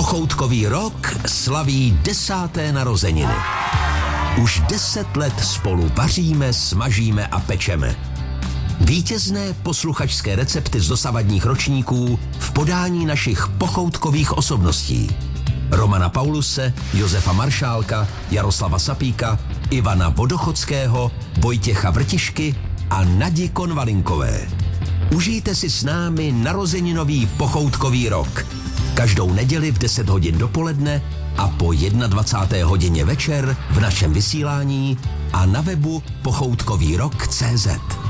Pochoutkový rok slaví 10. narozeniny. Už 10 let spolu vaříme, smažíme a pečeme. Vítězné posluchačské recepty z dosavadních ročníků v podání našich pochoutkových osobností. Romana Pauluse, Josefa Maršálka, Jaroslava Sapíka, Ivana Vodochodského, Vojtěcha Vrtišky a Nadi Konvalinkové. Užijte si s námi narozeninový pochoutkový rok. Každou neděli v 10 hodin dopoledne a po 21. hodině večer v našem vysílání a na webu pochoutkovýrok.cz.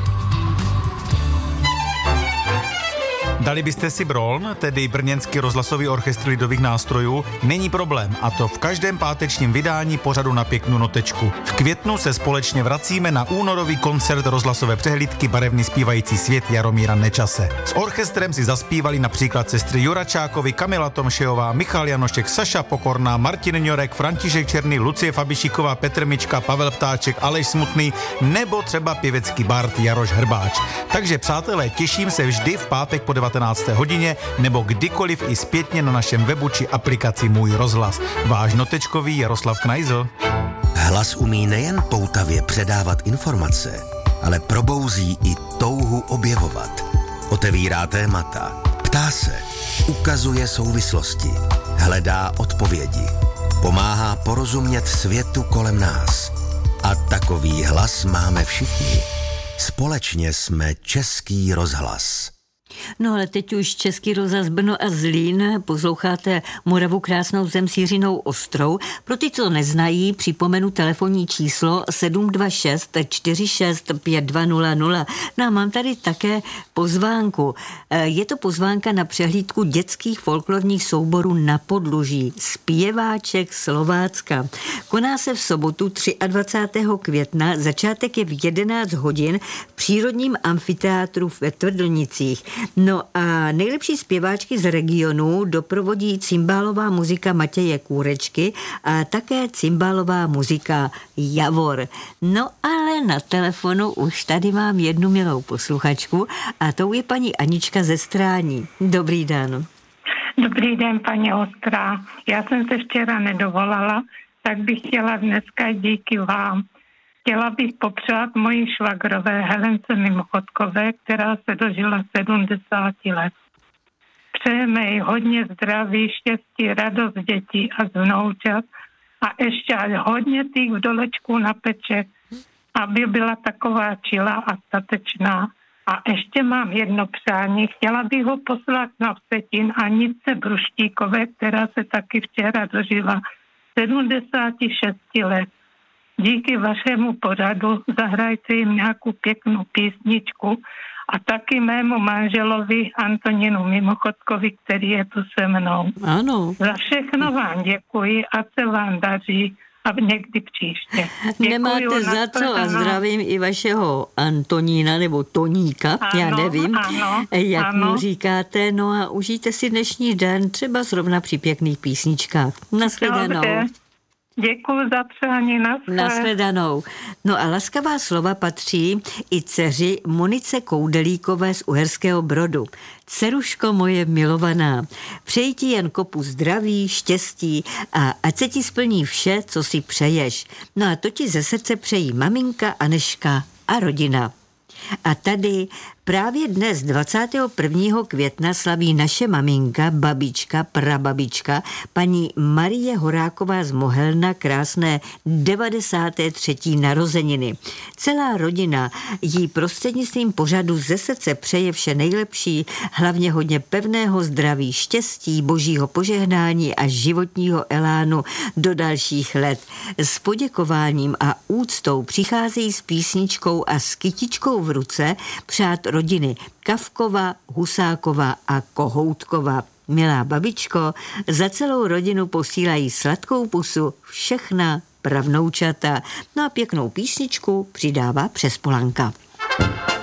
Dali byste si Broln, tedy Brněnský rozhlasový orchestr lidových nástrojů? Není problém, a to v každém pátečním vydání pořadu Na pěknou notečku. V květnu se společně vracíme na únorový koncert rozhlasové přehlídky Barevný zpívající svět Jaromíra Nečase. S orchestrem si zaspívali například sestry Juračákovi, Kamila Tomšejová, Michal Janošek, Saša Pokorná, Martin Ňorek, František Černý, Lucie Fabišíková, Petr Mička, Pavel Ptáček, Aleš Smutný nebo třeba pěvecký bard Jaroš Hrbáč. Takže přátelé, těším se vždy v pátek po 19. hodině nebo kdykoliv i zpětně na našem webu či aplikaci Můj rozhlas. Váš notečkový Jaroslav Knajzl. Hlas umí nejen poutavě předávat informace, ale probouzí i touhu objevovat. Otevírá témata, ptá se, ukazuje souvislosti, hledá odpovědi, pomáhá porozumět světu kolem nás. A takový hlas máme všichni. Společně jsme Český rozhlas. No ale teď už Český rozhlas Brno a Zlín, posloucháte Moravu krásnou zem s Jiřinou Ostrou. Pro ty, co neznají, připomenu telefonní číslo 726 46 5200. No a mám tady také pozvánku. Je to pozvánka na přehlídku dětských folklorních souborů na Podluží. Zpěváček Slovácka. Koná se v sobotu 23. května, začátek je v 11 hodin v přírodním amfiteátru ve Tvrdlnicích. No a nejlepší zpěváčky z regionu doprovodí cimbálová muzika Matěje Kůrečky a také cimbálová muzika Javor. No ale na telefonu už tady mám jednu milou posluchačku a tou je paní Anička ze Strání. Dobrý den. Dobrý den, paní Ostrá. Já jsem se včera nedovolala, tak bych chtěla dneska díky vám. Chtěla bych popřát mojí švagrové Helence Mimochodkové, která se dožila 70 let. Přejeme jí hodně zdraví, štěstí, radost dětí a vnoučat a ještě hodně těch vdolečků na peče, aby byla taková čilá a statečná. A ještě mám jedno přání. Chtěla bych ho poslat na Vsetín Anice Bruštíkové, která se taky včera dožila 76 let. Díky vašemu pořadu zahrajte jim nějakou pěknou písničku a taky mému manželovi Antonínu Mimochodkovi, který je tu se mnou. Ano. Za všechno vám děkuji a se vám daří a někdy příště. Děkuju. Nemáte za co a zdravím i vašeho Antonína nebo Toníka, ano, já nevím, ano, jak ano. mu říkáte. No a užijte si dnešní den třeba zrovna při pěkných písničkách. Nashledanou. Dobře. Děkuji za přání. Nashledanou. No a laskavá slova patří i dceři Monice Koudelíkové z Uherského Brodu. Dceruško moje milovaná, přeji ti jen kopu zdraví, štěstí a ať se ti splní vše, co si přeješ. No a to ti ze srdce přejí maminka, Aneška a rodina. A tady právě dnes 21. května slaví naše maminka, babička, prababička, paní Marie Horáková z Mohelna krásné 93. narozeniny. Celá rodina jí prostřednictvím pořadu ze srdce přeje vše nejlepší, hlavně hodně pevného zdraví, štěstí, božího požehnání a životního elánu do dalších let. S poděkováním a úctou přicházejí s písničkou a s kytičkou v ruce přát rodiny Kavkova, Husákova a Kohoutkova. Milá babičko, za celou rodinu posílají sladkou pusu všechna pravnoučata. No a pěknou písničku přidává přes Polanka.